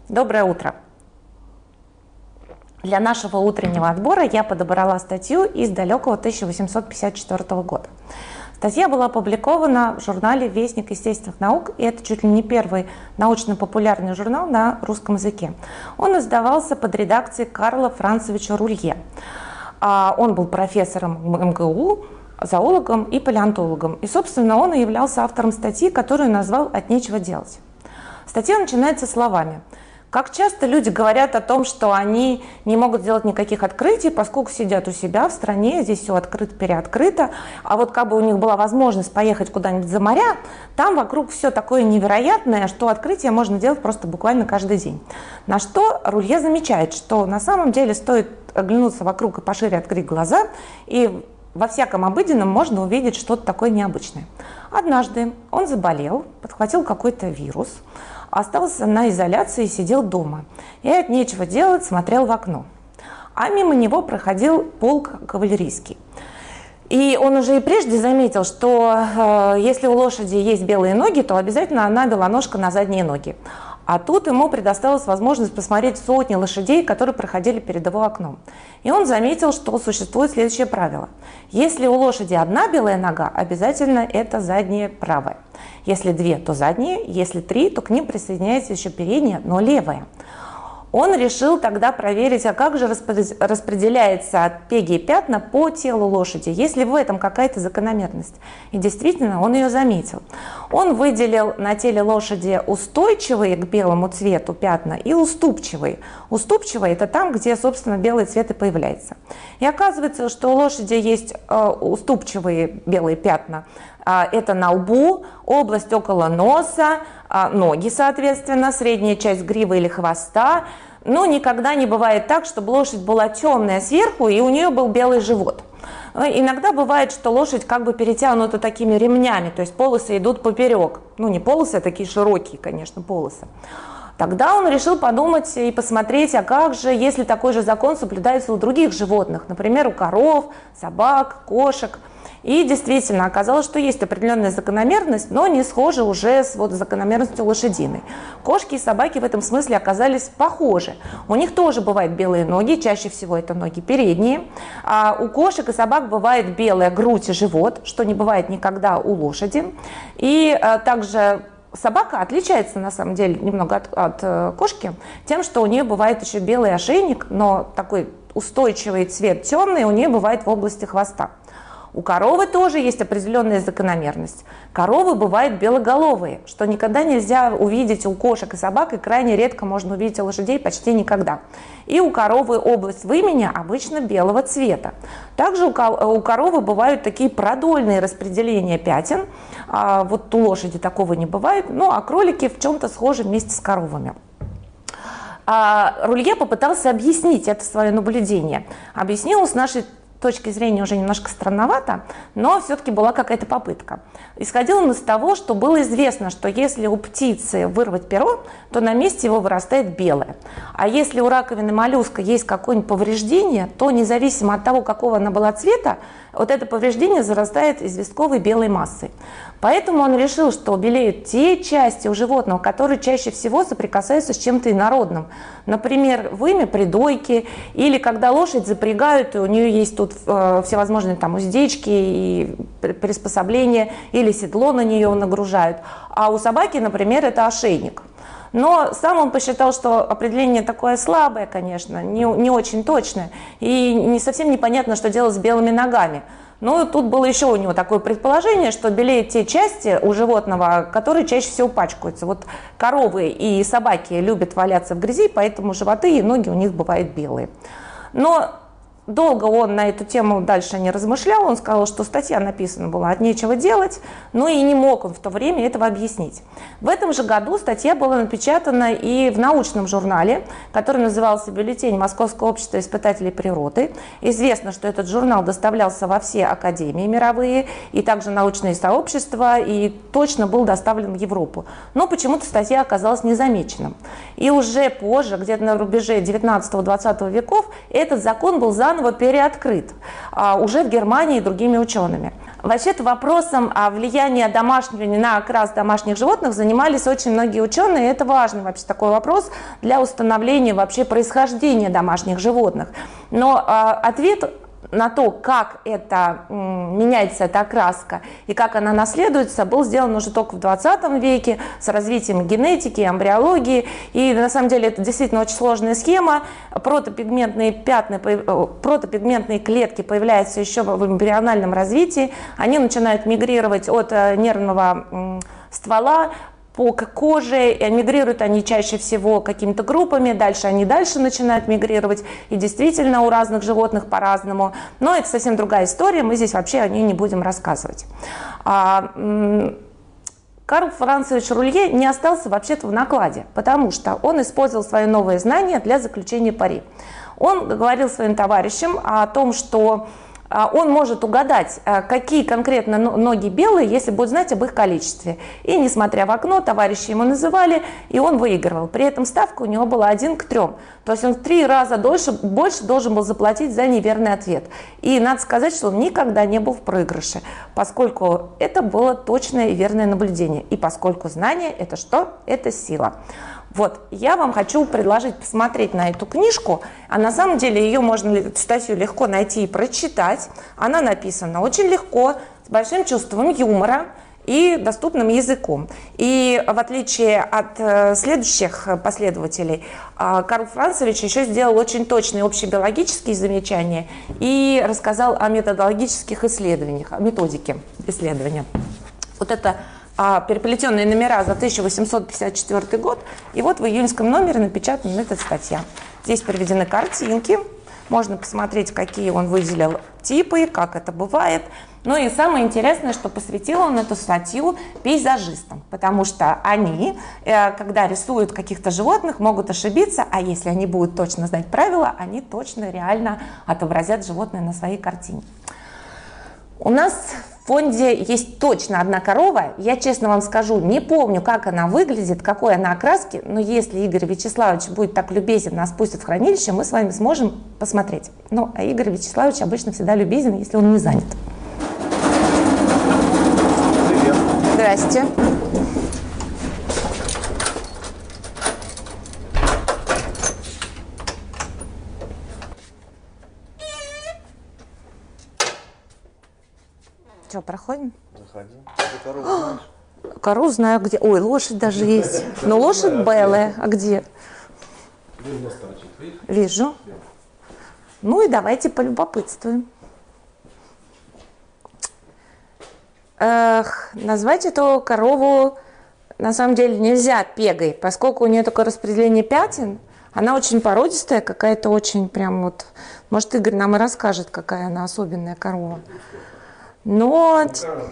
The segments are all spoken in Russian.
Доброе утро! Для нашего утреннего отбора я подобрала статью из далекого 1854 года. Статья была опубликована в журнале «Вестник естественных наук», и это чуть ли не первый научно-популярный журнал на русском языке. Он издавался под редакцией Карла Францевича Рулье. Он был профессором МГУ, зоологом и палеонтологом. И, собственно, он и являлся автором статьи, которую назвал «От нечего делать». Статья начинается словами: «Как часто люди говорят о том, что они не могут делать никаких открытий, поскольку сидят у себя в стране, здесь все открыто-переоткрыто, а вот как бы у них была возможность поехать куда-нибудь за моря, там вокруг все такое невероятное, что открытие можно делать просто буквально каждый день». На что Рулье замечает, что на самом деле стоит оглянуться вокруг и пошире открыть глаза, и во всяком обыденном можно увидеть что-то такое необычное. Однажды он заболел, подхватил какой-то вирус, остался на изоляции и сидел дома. И от нечего делать смотрел в окно. А мимо него проходил полк кавалерийский. И он уже и прежде заметил, что если у лошади есть белые ноги, то обязательно она белоножка на задние ноги. А тут ему предоставилась возможность посмотреть сотни лошадей, которые проходили перед его окном. И он заметил, что существует следующее правило. Если у лошади одна белая нога, обязательно это задняя правая. Если две, то задние, если три, то к ним присоединяется еще передняя, но левая. Он решил тогда проверить, а как же распределяется пеги и пятна по телу лошади, есть ли в этом какая-то закономерность. И действительно, он ее заметил. Он выделил на теле лошади устойчивые к белому цвету пятна и уступчивые. Уступчивые – это там, где, собственно, белый цвет и появляется. И оказывается, что у лошади есть уступчивые белые пятна. Это на лбу, область около носа, ноги, соответственно, средняя часть гривы или хвоста. Но никогда не бывает так, чтобы лошадь была темная сверху и у нее был белый живот. Иногда бывает, что лошадь как бы перетянута такими ремнями, то есть полосы идут поперек. Ну, не полосы, а такие широкие, конечно, полосы. Тогда он решил подумать и посмотреть, а как же, если такой же закон соблюдается у других животных, например, у коров, собак, кошек. И действительно оказалось, что есть определенная закономерность, но не схожа уже с закономерностью лошадиной. Кошки и собаки в этом смысле оказались похожи. У них тоже бывают белые ноги, чаще всего это ноги передние. А у кошек и собак бывает белая грудь и живот, что не бывает никогда у лошади. И также собака отличается на самом деле немного от кошки тем, что у нее бывает еще белый ошейник, но такой устойчивый цвет темный у нее бывает в области хвоста. У коровы тоже есть определенная закономерность. Коровы бывают белоголовые, что никогда нельзя увидеть у кошек и собак, и крайне редко можно увидеть у лошадей, почти никогда. И у коровы область вымени обычно белого цвета. Также у коровы бывают такие продольные распределения пятен. Вот у лошади такого не бывает, а кролики в чем-то схожи вместе с коровами. Рулье попытался объяснить это свое наблюдение. Объяснил с нашей точки зрения уже немножко странновато, но все-таки была какая-то попытка. Исходил он из того, что было известно, что если у птицы вырвать перо, то на месте его вырастает белое. А если у раковины моллюска есть какое-нибудь повреждение, то независимо от того, какого она была цвета, вот это повреждение зарастает известковой белой массой. Поэтому он решил, что белеют те части у животного, которые чаще всего соприкасаются с чем-то инородным. Например, вымя при дойке, или когда лошадь запрягают, и у нее есть тут всевозможные там уздечки и приспособления, или седло на нее нагружают. А у собаки, например, это ошейник. Но сам он посчитал, что определение такое слабое, конечно, не очень точное, и не совсем непонятно, что делать с белыми ногами. Но тут было еще у него такое предположение, что белеют те части у животного, которые чаще всего пачкаются. Вот коровы и собаки любят валяться в грязи, поэтому животы и ноги у них бывают белые. Но долго он на эту тему дальше не размышлял, он сказал, что статья написана была от нечего делать, но и не мог он в то время этого объяснить. В этом же году статья была напечатана и в научном журнале, который назывался «Бюллетень Московского общества испытателей природы». Известно, что этот журнал доставлялся во все академии мировые и также научные сообщества, и точно был доставлен в Европу. Но почему-то статья оказалась незамеченным. И уже позже, где-то на рубеже 19-20 веков, этот закон был заново переоткрыт уже в Германии и другими учеными. Вообще-то вопросом о влиянии домашнего на окрас домашних животных занимались очень многие ученые, и это важный вообще такой вопрос для установления вообще происхождения домашних животных. Но ответ на то, как это меняется, эта окраска, и как она наследуется, был сделан уже только в 20 веке с развитием генетики, эмбриологии. И на самом деле это действительно очень сложная схема. Протопигментные клетки появляются еще в эмбриональном развитии. Они начинают мигрировать от нервного ствола по коже, и мигрируют они чаще всего какими-то группами, дальше они начинают мигрировать, и действительно у разных животных по-разному, но это совсем другая история, мы здесь вообще о ней не будем рассказывать. Карл Францевич Рулье не остался вообще-то в накладе, потому что он использовал свои новые знания для заключения пари. Он говорил своим товарищам о том, что он может угадать, какие конкретно ноги белые, если будет знать об их количестве. И, несмотря в окно, товарищи ему называли, и он выигрывал. При этом ставка у него была 1 к 3. То есть он в 3 раза больше должен был заплатить за неверный ответ. И надо сказать, что он никогда не был в проигрыше, поскольку это было точное и верное наблюдение. И поскольку знание – это что? Это сила. Вот, я вам хочу предложить посмотреть на эту книжку, а на самом деле ее можно, эту статью легко найти и прочитать. Она написана очень легко, с большим чувством юмора и доступным языком. И в отличие от следующих последователей, Карл Францевич еще сделал очень точные общебиологические замечания и рассказал о методологических исследованиях, о методике исследования. Вот это переплетенные номера за 1854 год, и вот в июньском номере напечатана эта статья. Здесь приведены картинки, можно посмотреть, какие он выделил типы, как это бывает. Ну и самое интересное, что посвятил он эту статью пейзажистам, потому что они, когда рисуют каких-то животных, могут ошибиться, а если они будут точно знать правила, они точно реально отобразят животное на своей картине. У нас в фонде есть точно одна корова, я честно вам скажу, не помню, как она выглядит, какой она окраски, но если Игорь Вячеславович будет так любезен, нас пустит в хранилище, мы с вами сможем посмотреть. Ну, а Игорь Вячеславович обычно всегда любезен, если он не занят. Привет. Здрасте. Что, проходим? Заходи. Ты корову знаешь? Корову знаю где. Ой, лошадь даже есть. Но лошадь белая. А где? Вижу. Ну и давайте полюбопытствуем. Назвать эту корову на самом деле нельзя пегой, поскольку у нее такое распределение пятен. Она очень породистая, какая-то очень прям вот... Может, Игорь нам и расскажет, какая она особенная корова. Но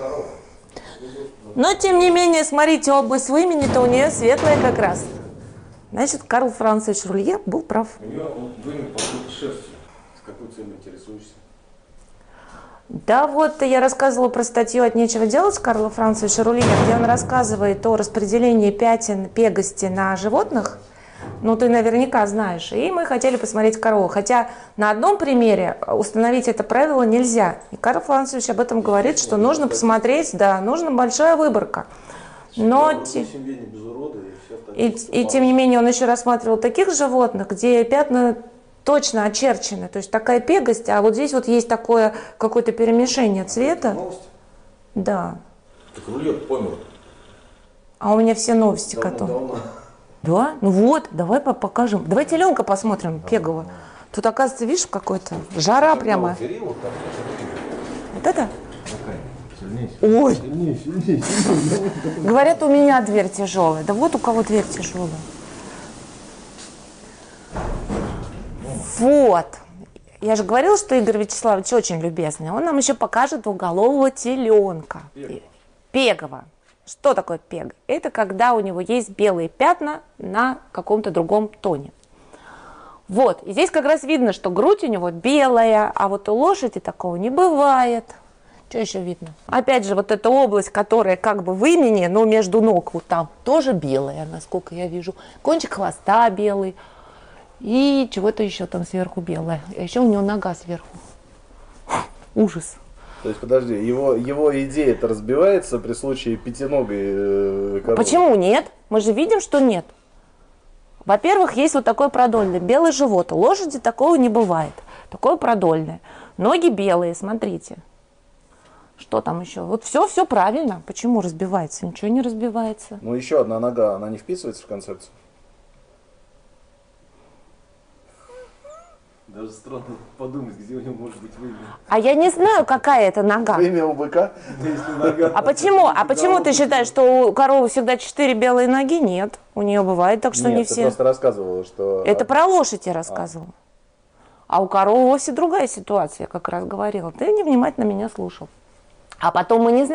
тем не менее, смотрите, область в имени-то у нее светлая как раз. Значит, Карл Францевич Рулье был прав. У нее в имени по путешествию. С какой целью интересуешься? Да, вот я рассказывала про статью «От нечего делать» Карла Францевича Рулье, где он рассказывает о распределении пятен пегости на животных. Ну, ты наверняка знаешь. И мы хотели посмотреть корову. Хотя на одном примере установить это правило нельзя. И Карл Францевич об этом говорит, что нужно посмотреть, да, нужна большая выборка. Но и тем не менее он еще рассматривал таких животных, где пятна точно очерчены. То есть такая пегость, а вот здесь вот есть такое какое-то перемешение цвета. Новости? Да. Так Рулье помер. А у меня все новости которые. Да? Ну вот, давай покажем. Давай теленка посмотрим, пегого. Тут, оказывается, видишь, какой-то жара прямо. Вот это? Ой! Сильнее. Говорят, у меня дверь тяжелая. Да вот у кого дверь тяжелая. Вот. Я же говорила, что Игорь Вячеславович очень любезный. Он нам еще покажет двуголового теленка. Пегого. Что такое пег? Это когда у него есть белые пятна на каком-то другом тоне. Вот. И здесь как раз видно, что грудь у него белая, а вот у лошади такого не бывает. Что еще видно? Опять же, вот эта область, которая как бы в имени, но между ног вот там, тоже белая, насколько я вижу. Кончик хвоста белый. И чего-то еще там сверху белое. А еще у него нога сверху. Ужас. То есть, подожди, его идея это разбивается при случае пятиногой коровы? Почему нет? Мы же видим, что нет. Во-первых, есть вот такой продольный, белый живот. У лошади такого не бывает. Такое продольное. Ноги белые, смотрите. Что там еще? Вот все правильно. Почему разбивается? Ничего не разбивается. Ну, еще одна нога, она не вписывается в концепцию? Даже странно подумать, где у него может быть вымя. А я не знаю, какая это нога. Имя у быка? Если нога... А почему? А почему ты считаешь, что у коровы всегда 4 белые ноги? Нет. У нее бывает так, что Нет, не ты все. просто рассказывала, что... Это про лошадь я рассказывала. А у коровы вовсе другая ситуация, я как раз говорила. Ты невнимательно меня слушал. А потом мы не знаем.